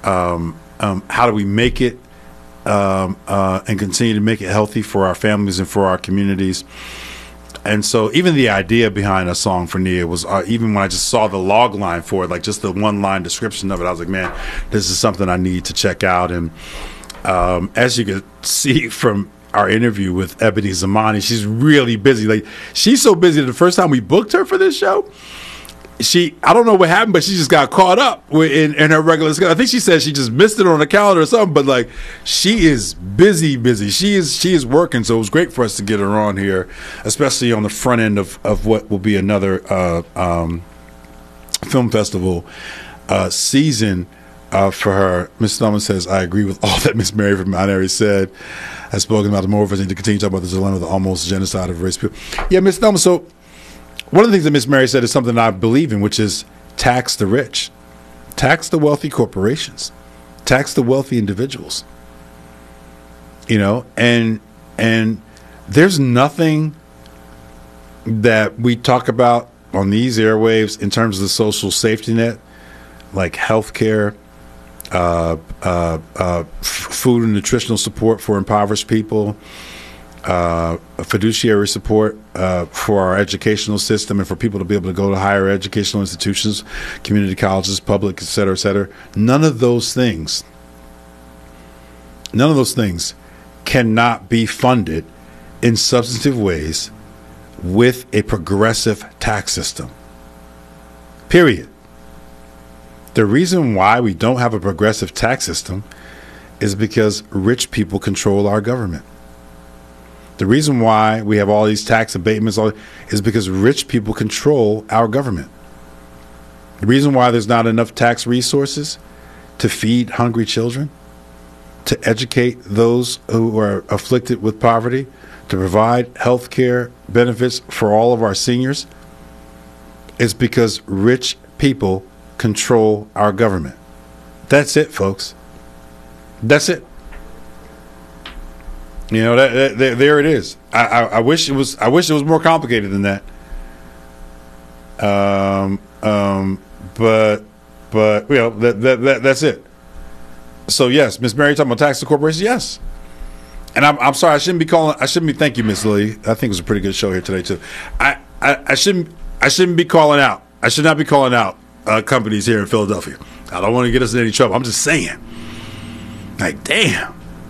How do we make it and continue to make it healthy for our families and for our communities? And so even the idea behind a song for Nia was, even when I just saw the log line for it, like just the one line description of it, I was like, man, this is something I need to check out. And as you could see from our interview with Ebony Zamani, she's really busy. Like, she's so busy that the first time we booked her for this show, I don't know what happened, but she just got caught up in her regular schedule. I think she said she just missed it on the calendar or something, but like, she is busy. She is working. So it was great for us to get her on here, especially on the front end of what will be another film festival season for her. Ms. Thelma says, I agree with all that Miss Mary from Mount Airy said. Has spoken about the more of us need to continue to talk about the dilemma of the almost genocide of race people. Yeah, Ms. Thelma, so one of the things that Miss Mary said is something I believe in, which is tax the rich, tax the wealthy corporations, tax the wealthy individuals. You know, and there's nothing that we talk about on these airwaves in terms of the social safety net, like health care, food and nutritional support for impoverished people, fiduciary support for our educational system and for people to be able to go to higher educational institutions, community colleges, public, et cetera, et cetera. None of those things cannot be funded in substantive ways with a progressive tax system. Period. The reason why we don't have a progressive tax system is because rich people control our government. The reason why we have all these tax abatements is because rich people control our government. The reason why there's not enough tax resources to feed hungry children, to educate those who are afflicted with poverty, to provide health care benefits for all of our seniors, is because rich people control our government. That's it, folks. That's it. You know, there it is. I wish it was more complicated than that. But you know, that's it. So yes, Miss Mary talking about tax the corporation. Yes, and I'm sorry, I shouldn't be. Thank you, Miss Lily. I think it was a pretty good show here today too. I shouldn't be calling out. I should not be calling out companies here in Philadelphia. I don't want to get us in any trouble. I'm just saying. Like, damn.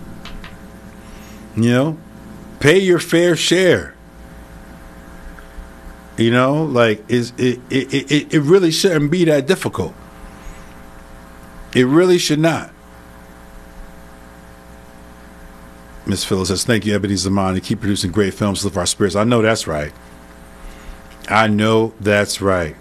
You know, pay your fair share. You know, like, it really shouldn't be that difficult. It really should not. Miss Phyllis says, thank you, Ebony Zamani. Keep producing great films to lift our spirits. I know that's right. I know that's right.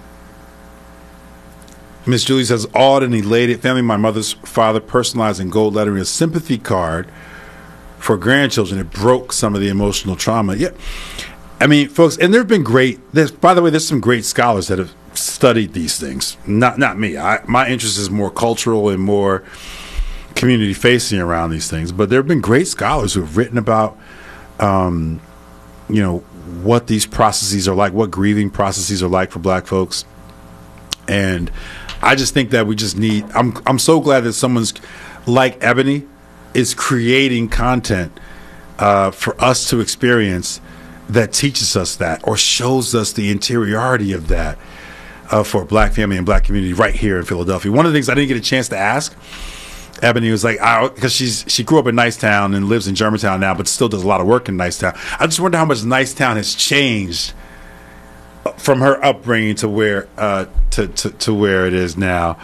Miss Julie says, awed and elated. Family, my mother's father personalized in gold lettering a sympathy card for grandchildren. It broke some of the emotional trauma. Yeah. I mean, folks, and there have been by the way, there's some great scholars that have studied these things. Not me. My interest is more cultural and more community facing around these things. But there have been great scholars who have written about, you know, what these processes are like, what grieving processes are like for Black folks. And I just think that we just need, I'm so glad that someone's like Ebony is creating content for us to experience that teaches us that or shows us the interiority of that for a Black family and Black community right here in Philadelphia. One of the things I didn't get a chance to ask Ebony was like, because she grew up in Nicetown and lives in Germantown now, but still does a lot of work in Nicetown. I just wonder how much Nicetown has changed from her upbringing to where to where it is now.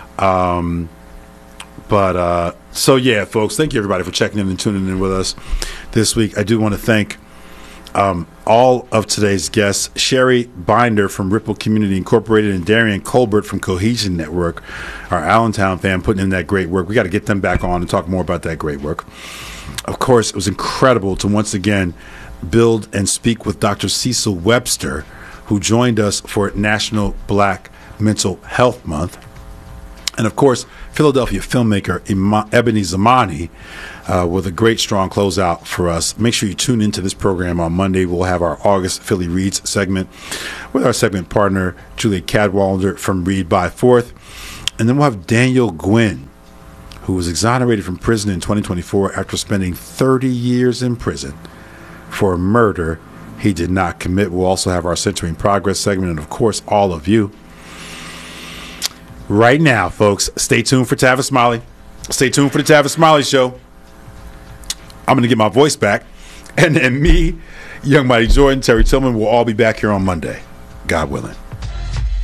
So yeah, folks, thank you everybody for checking in and tuning in with us this week. I do want to thank all of today's guests: Sherry Binder from Ripple Community Incorporated and Darian Colbert from Cohesion Network, our Allentown fan, putting in that great work. We got to get them back on and talk more about that great work. Of course, it was incredible to once again build and speak with Dr. Cecil Webster, who joined us for National Black Mental Health Month. And of course, Philadelphia filmmaker Ebony Zamani with a great, strong closeout for us. Make sure you tune into this program on Monday. We'll have our August Philly Reads segment with our segment partner, Julia Cadwalder from Read by Fourth. And then we'll have Daniel Gwynn who was exonerated from prison in 2024 after spending 30 years in prison for a murder he did not commit. We'll also have our Centering Progress segment, and of course, all of you. Right now, folks, stay tuned for Tavis Smiley. Stay tuned for the Tavis Smiley Show. I'm going to get my voice back. And then me, Young Mighty Jordan, Terry Tillman will all be back here on Monday, God willing.